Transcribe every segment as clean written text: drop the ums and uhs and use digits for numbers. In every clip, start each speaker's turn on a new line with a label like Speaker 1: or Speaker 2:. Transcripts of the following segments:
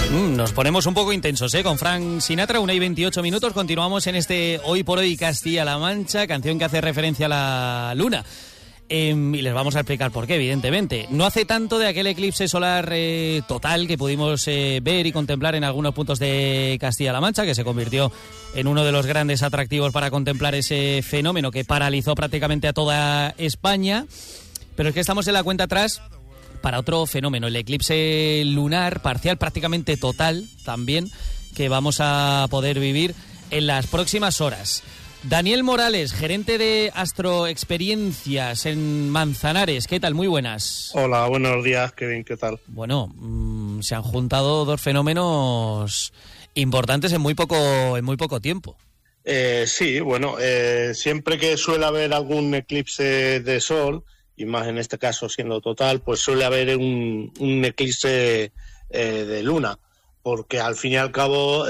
Speaker 1: Nos ponemos un poco intensos, con Frank Sinatra, 1:28. Continuamos en este Hoy por Hoy Castilla-La Mancha, canción que hace referencia a la luna. Y les vamos a explicar por qué, evidentemente. No hace tanto de aquel eclipse solar total que pudimos ver y contemplar en algunos puntos de Castilla-La Mancha, que se convirtió en uno de los grandes atractivos para contemplar ese fenómeno que paralizó prácticamente a toda España. Pero es que estamos en la cuenta atrás para otro fenómeno, el eclipse lunar parcial, prácticamente total también, que vamos a poder vivir en las próximas horas. Daniel Morales, gerente de Astroexperiencias en Manzanares. ¿Qué tal? Muy buenas.
Speaker 2: Hola, buenos días, Kevin, ¿qué tal?
Speaker 1: Bueno, se han juntado dos fenómenos importantes en muy poco tiempo.
Speaker 2: Sí, bueno, siempre que suele haber algún eclipse de sol, y más en este caso siendo total, pues suele haber un eclipse de luna, porque al fin y al cabo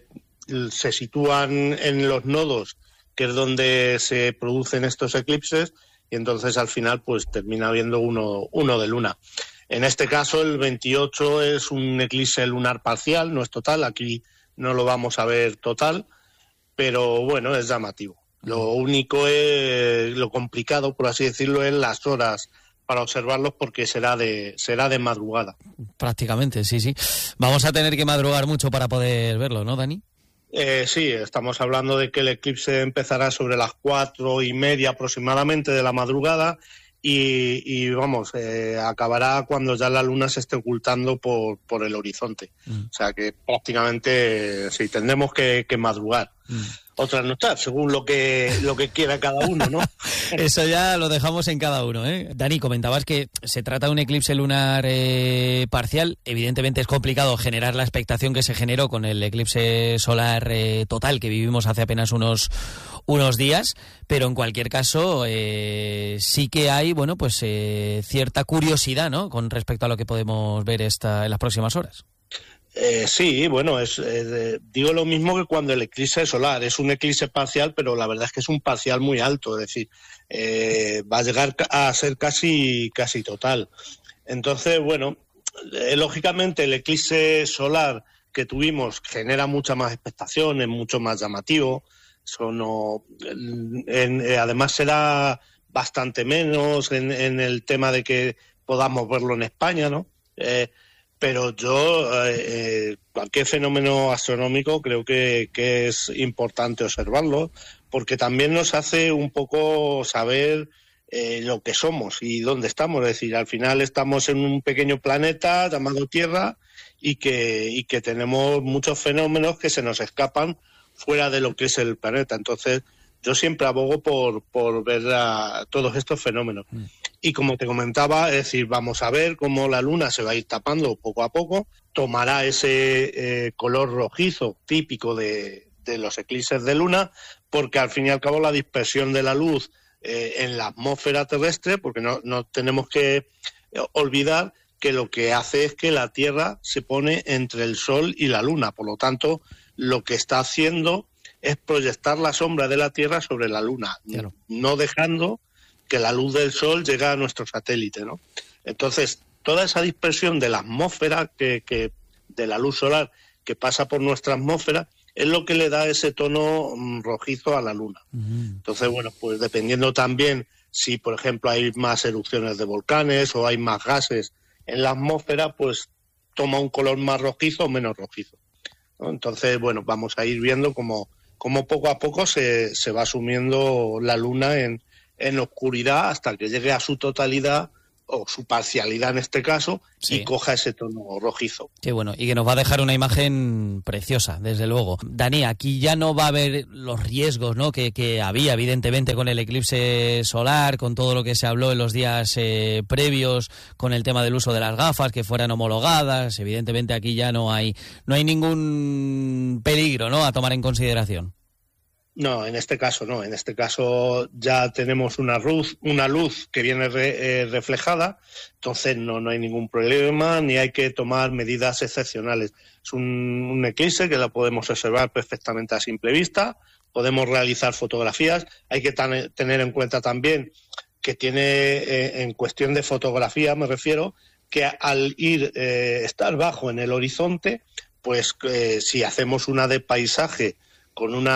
Speaker 2: se sitúan en los nodos, que es donde se producen estos eclipses, y entonces al final pues termina habiendo uno de luna. En este caso el 28 es un eclipse lunar parcial, no es total, aquí no lo vamos a ver total, pero bueno, es llamativo. Lo único es, lo complicado, por así decirlo, es las horas para observarlos, porque será de madrugada.
Speaker 1: Prácticamente, sí. Vamos a tener que madrugar mucho para poder verlo, ¿no, Dani?
Speaker 2: Sí, estamos hablando de que el eclipse empezará sobre las 4:30 aproximadamente de la madrugada y vamos, acabará cuando ya la luna se esté ocultando por el horizonte. O sea que prácticamente sí, tendremos que madrugar. Otras no estar, según lo que quiera cada uno, ¿no?
Speaker 1: Eso ya lo dejamos en cada uno, ¿eh? Dani, comentabas que se trata de un eclipse lunar parcial. Evidentemente es complicado generar la expectación que se generó con el eclipse solar total que vivimos hace apenas unos días, pero en cualquier caso sí que hay, bueno, pues cierta curiosidad, ¿no?, con respecto a lo que podemos ver en las próximas horas.
Speaker 2: Sí, bueno, digo lo mismo que cuando el eclipse solar es un eclipse parcial, pero la verdad es que es un parcial muy alto, es decir, va a llegar a ser casi total. Entonces, bueno, lógicamente el eclipse solar que tuvimos genera mucha más expectación, es mucho más llamativo, además será bastante menos en el tema de que podamos verlo en España, ¿no? Pero yo, cualquier fenómeno astronómico creo que es importante observarlo, porque también nos hace un poco saber lo que somos y dónde estamos. Es decir, al final estamos en un pequeño planeta llamado Tierra y que tenemos muchos fenómenos que se nos escapan fuera de lo que es el planeta. Entonces, yo siempre abogo por ver todos estos fenómenos. Y como te comentaba, es decir, vamos a ver cómo la luna se va a ir tapando poco a poco, tomará ese color rojizo típico de los eclipses de luna, porque al fin y al cabo la dispersión de la luz en la atmósfera terrestre, porque no tenemos que olvidar que lo que hace es que la Tierra se pone entre el Sol y la Luna. Por lo tanto, lo que está haciendo es proyectar la sombra de la Tierra sobre la Luna, claro, no dejando que la luz del Sol llegue a nuestro satélite, ¿no? Entonces, toda esa dispersión de la atmósfera, de la luz solar que pasa por nuestra atmósfera, es lo que le da ese tono rojizo a la Luna. Entonces, bueno, pues dependiendo también si, por ejemplo, hay más erupciones de volcanes o hay más gases en la atmósfera, pues toma un color más rojizo o menos rojizo, ¿no? Entonces, bueno, vamos a ir viendo cómo poco a poco se va asumiendo la Luna en oscuridad hasta que llegue a su totalidad o su parcialidad en este caso, sí, y coja ese tono rojizo.
Speaker 1: Qué bueno, y que nos va a dejar una imagen preciosa, desde luego. Dani, aquí ya no va a haber los riesgos, ¿no?, que había evidentemente con el eclipse solar, con todo lo que se habló en los días previos, con el tema del uso de las gafas, que fueran homologadas. Evidentemente aquí ya no hay ningún peligro, ¿no?, a tomar en consideración.
Speaker 2: No, en este caso no. En este caso ya tenemos una luz que viene reflejada, entonces no hay ningún problema ni hay que tomar medidas excepcionales. Es un eclipse que la podemos observar perfectamente a simple vista, podemos realizar fotografías. Hay que tener en cuenta también que tiene, en cuestión de fotografía me refiero, que al estar bajo en el horizonte, pues si hacemos una de paisaje con una